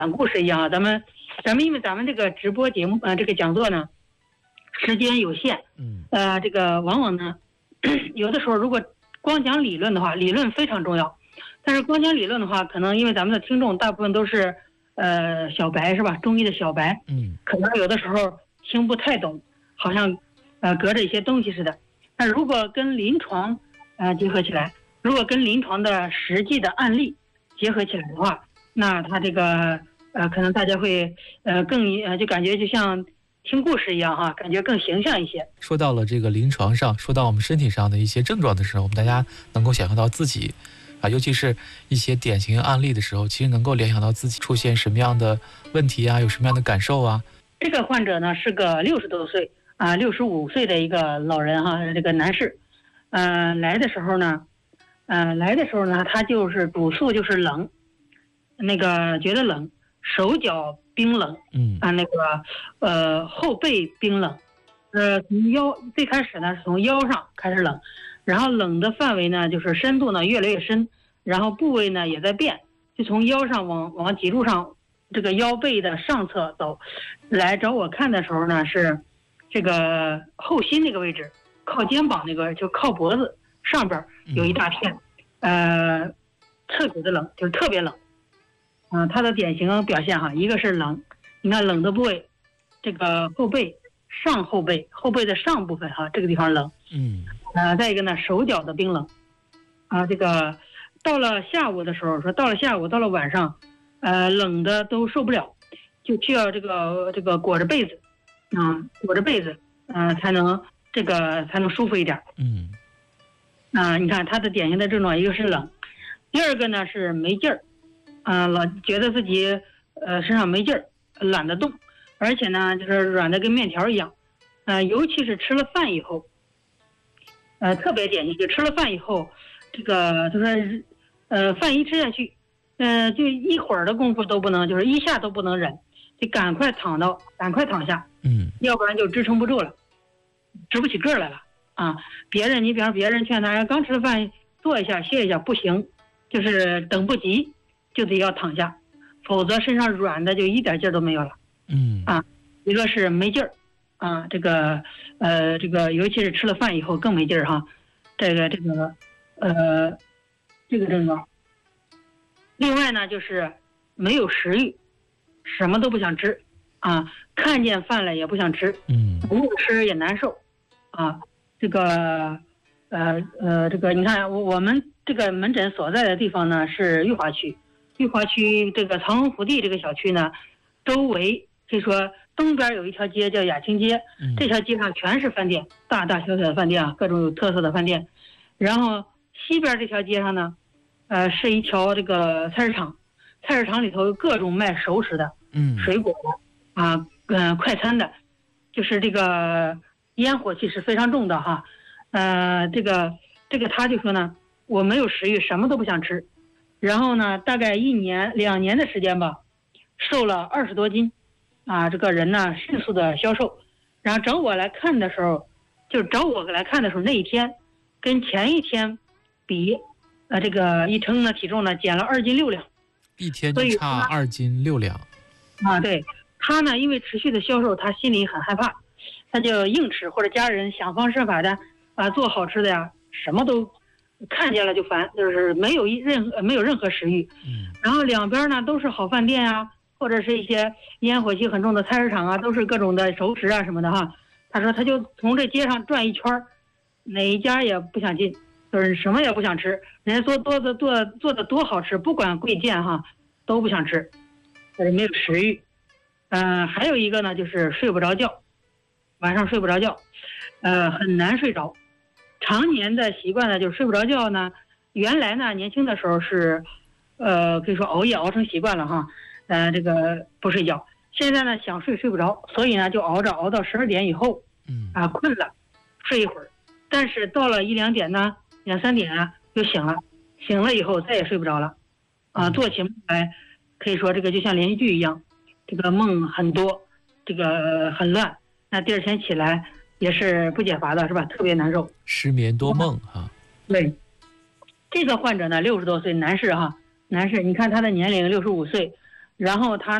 讲故事一样啊。咱们因为咱们这个直播节目这个讲座呢，时间有限，这个往往呢，有的时候如果光讲理论的话，理论非常重要，但是光讲理论的话，可能因为咱们的听众大部分都是小白是吧？中医的小白，可能有的时候听不太懂，好像隔着一些东西似的。那如果跟临床结合起来，如果跟临床的实际的案例结合起来的话，那他这个可能大家会就感觉就像听故事一样哈，感觉更形象一些。 说到了这个临床上，说到我们身体上的一些症状的时候，我们大家能够想象到自己尤其是一些典型案例的时候，其实能够联想到自己出现什么样的问题啊，有什么样的感受啊。 这个患者呢是个60多岁65岁的一个老人哈，这个男士，来的时候呢，他就是主诉就是冷，那个觉得冷，手脚冰冷，那个后背冰冷，从腰最开始呢是从腰上开始冷，然后冷的范围呢就是深度呢越来越深，然后部位呢也在变，就从腰上往脊柱上这个腰背的上侧走，来找我看的时候呢是这个后心那个位置，靠肩膀那个就靠脖子上边有一大片，特别的冷，就是特别冷。它的典型表现哈，一个是冷，你看冷的部位，这个后背的上部分哈，这个地方冷，再一个呢手脚的冰冷，这个到了下午的时候，到了晚上，冷的都受不了，就需要这个裹着被子，才能舒服一点。你看他的典型的症状，一个是冷，第二个呢是没劲儿，老觉得自己身上没劲儿，懒得动，而且呢就是软的跟面条一样，尤其是吃了饭以后，特别典型，就吃了饭以后，这个就是饭一吃下去，就一会儿的功夫都不能，就是一下都不能忍，就赶快躺下，要不然就支撑不住了，直不起个来了啊！你比方别人劝他刚吃了饭坐一下歇一下，不行，就是等不及就得要躺下，否则身上软的就一点劲儿都没有了。一个是没劲儿这个尤其是吃了饭以后更没劲儿哈，这个症状。另外呢就是没有食欲，什么都不想吃看见饭了也不想吃，不吃也难受这个你看我们这个门诊所在的地方呢是裕华区这个藏龙福地这个小区呢，周围可以说东边有一条街叫雅清街，这条街上全是饭店，大大小小的饭店各种有特色的饭店。然后西边这条街上呢，是一条这个菜市场里头有各种卖熟食的，水果的快餐的，就是这个烟火气是非常重的哈。这个他就说呢，我没有食欲，什么都不想吃。然后呢，大概1年2年的时间吧，瘦了20多斤，这个人呢迅速的消瘦。然后找我来看的时候，那一天跟前一天比，这个一称呢体重呢减了2斤6两， 一天就差2斤6两。 对，他呢因为持续的消瘦，他心里很害怕，他就硬吃，或者家人想方设法的做好吃的呀，什么都看见了就烦，就是没有任何食欲。然后两边呢都是好饭店或者是一些烟火气很重的菜市场都是各种的熟食什么的哈。他说他就从这街上转一圈，哪一家也不想进，就是什么也不想吃，人家做的多好吃，不管贵贱都不想吃，就是没有食欲。还有一个呢就是睡不着觉，晚上睡不着觉，很难睡着。常年的习惯呢就是睡不着觉呢，原来呢年轻的时候是可以说熬夜熬成习惯了哈，这个不睡觉。现在呢想睡不着，所以呢就熬到12点以后，困了睡一会儿，但是到了1、2点呢2、3点就醒了以后再也睡不着了，做起梦来可以说这个就像连续剧一样，这个梦很多，这个很乱，那第二天起来也是不解乏的，是吧？特别难受， 失眠多梦对，这个患者呢60多岁男士，你看他的年龄65岁， 然后他